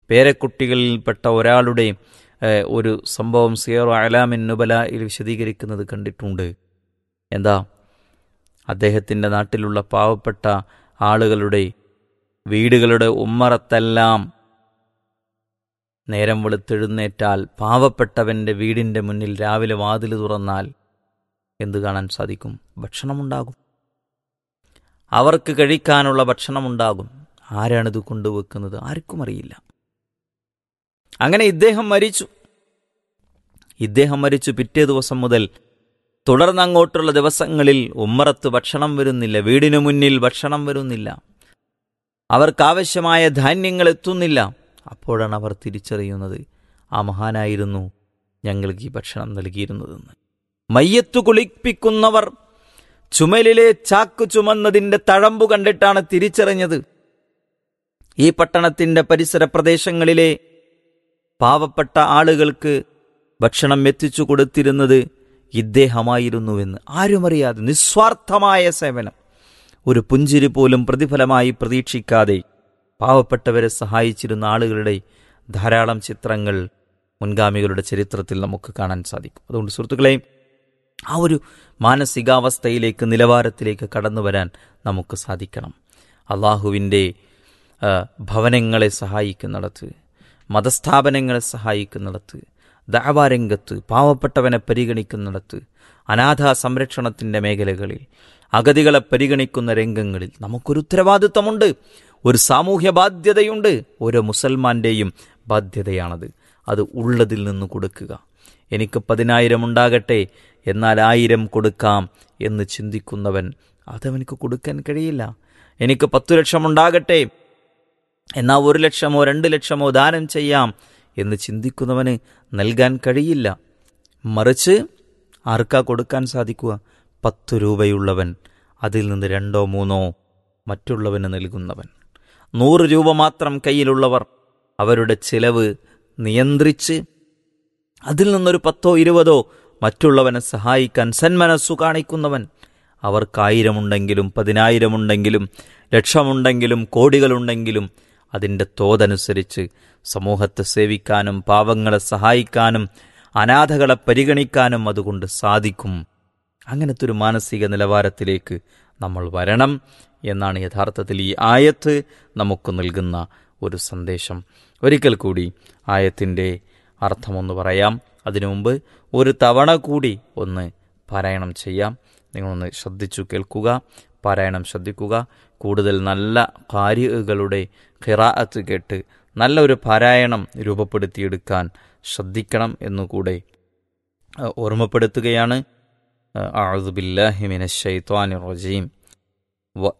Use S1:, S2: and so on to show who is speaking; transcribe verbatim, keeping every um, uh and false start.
S1: പേരക്കുട്ടികളിൽപ്പെട്ട ഒരാളുടെ ഒരു സംഭവം സിയറു അലാമിൻ നുബലയിൽ വിശദീകരിക്കുന്നത് കണ്ടിട്ടുണ്ട്. എന്താ, അദ്ദേഹത്തിൻ്റെ നാട്ടിലുള്ള പാവപ്പെട്ട ആളുകളുടെ വീടുകളുടെ ഉമ്മറത്തെല്ലാം നേരം വെളുത്തെഴുന്നേറ്റാൽ പാവപ്പെട്ടവൻ്റെ വീടിൻ്റെ മുന്നിൽ രാവിലെ വാതിൽ തുറന്നാൽ എന്ത് കാണാൻ സാധിക്കും? ഭക്ഷണമുണ്ടാകും. അവർക്ക് കഴിക്കാനുള്ള ഭക്ഷണമുണ്ടാകും. ആരാണിത് കൊണ്ടുവെക്കുന്നത്? ആർക്കും അറിയില്ല. അങ്ങനെ ഇദ്ദേഹം മരിച്ചു. ഇദ്ദേഹം മരിച്ചു പിറ്റേ ദിവസം മുതൽ തുടർന്നങ്ങോട്ടുള്ള ദിവസങ്ങളിൽ ഉമ്മറത്ത് ഭക്ഷണം വരുന്നില്ല, വീടിനു മുന്നിൽ ഭക്ഷണം വരുന്നില്ല, അവർക്കാവശ്യമായ ധാന്യങ്ങൾ എത്തുന്നില്ല. അപ്പോഴാണ് അവർ തിരിച്ചറിയുന്നത്, ആ മഹാനായിരുന്നു ഞങ്ങൾക്ക് ഈ ഭക്ഷണം നൽകിയിരുന്നതെന്ന്. മയ്യത്തു കുളിപ്പിക്കുന്നവർ ചുമലിലെ ചാക്ക് ചുമന്നതിൻ്റെ തഴമ്പു കണ്ടിട്ടാണ് തിരിച്ചറിഞ്ഞത് ഈ പട്ടണത്തിൻ്റെ പരിസര പ്രദേശങ്ങളിലെ പാവപ്പെട്ട ആളുകൾക്ക് ഭക്ഷണം എത്തിച്ചു കൊടുത്തിരുന്നത് ഇദ്ദേഹമായിരുന്നുവെന്ന്. ആരുമറിയാതെ നിസ്വാർത്ഥമായ സേവനം, ഒരു പുഞ്ചിരി പോലും പ്രതിഫലമായി പ്രതീക്ഷിക്കാതെ പാവപ്പെട്ടവരെ സഹായിച്ചിരുന്ന ആളുകളുടെ ധാരാളം ചിത്രങ്ങൾ മുൻഗാമികളുടെ ചരിത്രത്തിൽ നമുക്ക് കാണാൻ സാധിക്കും. അതുകൊണ്ട് സുഹൃത്തുക്കളെ, ആ ഒരു മാനസികാവസ്ഥയിലേക്ക്, നിലവാരത്തിലേക്ക് കടന്നു വരാൻ നമുക്ക് സാധിക്കണം. അള്ളാഹുവിൻ്റെ ഭവനങ്ങളെ സഹായിക്കുന്നിടത്ത്, മതസ്ഥാപനങ്ങളെ സഹായിക്കുന്നിടത്ത്, ദഅവാരംഗത്ത് പാവപ്പെട്ടവനെ പരിഗണിക്കുന്നിടത്ത്, അനാഥ സംരക്ഷണത്തിൻ്റെ മേഖലകളിൽ, അഗതികളെ പരിഗണിക്കുന്ന രംഗങ്ങളിൽ നമുക്കൊരു ഉത്തരവാദിത്വമുണ്ട്, ഒരു സാമൂഹ്യ ബാധ്യതയുണ്ട്. ഓരോ മുസൽമാൻ്റെയും ബാധ്യതയാണത്. അത് ഉള്ളതിൽ നിന്ന് കൊടുക്കുക. എനിക്ക് പതിനായിരം ഉണ്ടാകട്ടെ, എന്നാൽ ആയിരം കൊടുക്കാം എന്ന് ചിന്തിക്കുന്നവൻ അതവനക്ക് കൊടുക്കാൻ കഴിയില്ല. എനിക്ക് പത്തു ലക്ഷം ഉണ്ടാകട്ടെ, എന്നാൽ ഒരു ലക്ഷമോ രണ്ട് ലക്ഷമോ ദാനം ചെയ്യാം എന്ന് ചിന്തിക്കുന്നവന് നൽകാൻ കഴിയില്ല. മറിച്ച് ആർക്കാ കൊടുക്കാൻ സാധിക്കുക? പത്തു രൂപയുള്ളവൻ അതിൽ നിന്ന് രണ്ടോ മൂന്നോ മറ്റുള്ളവന് നൽകുന്നവൻ. നൂറ് രൂപ മാത്രം കയ്യിലുള്ളവർ അവരുടെ ചിലവ് നിയന്ത്രിച്ച് അതിൽ നിന്നൊരു പത്തോ ഇരുപതോ മറ്റുള്ളവനെ സഹായിക്കാൻ സന്മനസ്സു കാണിക്കുന്നവൻ. അവർക്കായിരമുണ്ടെങ്കിലും പതിനായിരമുണ്ടെങ്കിലും ലക്ഷമുണ്ടെങ്കിലും കോടികളുണ്ടെങ്കിലും അതിൻ്റെ തോതനുസരിച്ച് സമൂഹത്തെ സേവിക്കാനും പാവങ്ങളെ സഹായിക്കാനും അനാഥകളെ പരിഗണിക്കാനും അതുകൊണ്ട് സാധിക്കും. അങ്ങനത്തെ ഒരു മാനസിക നിലവാരത്തിലേക്ക് നമ്മൾ വരണം എന്നാണ് യഥാർത്ഥത്തിൽ ഈ ആയത്ത് നമുക്ക് നൽകുന്ന ഒരു സന്ദേശം. ഒരിക്കൽ കൂടി ആയത്തിൻ്റെ അർത്ഥമൊന്ന് പറയാം. അതിനു മുമ്പ് ഒരു തവണ കൂടി ഒന്ന് പാരായണം ചെയ്യാം. നിങ്ങളൊന്ന് ശ്രദ്ധിച്ചു കേൾക്കുക, പാരായണം ശ്രദ്ധിക്കുക. കൂടുതൽ നല്ല ഖാരികളുടെ ഖിറാഅത്ത് കേട്ട് നല്ലൊരു പാരായണം രൂപപ്പെടുത്തിയെടുക്കാൻ ശ്രദ്ധിക്കണം എന്നുകൂടെ ഓർമ്മപ്പെടുത്തുകയാണ്. അഊദു ബില്ലാഹി മിനശ് ശൈത്വാനിർ റജീം.